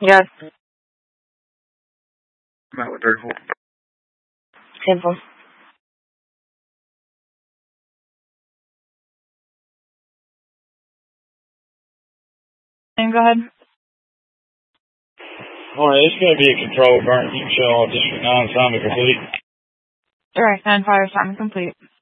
Yes. Matt with 34. Simple. And go ahead. Alright, it's going to be a controlled burn. You can show all District 9 assignment complete. Direct 9 fire assignment complete.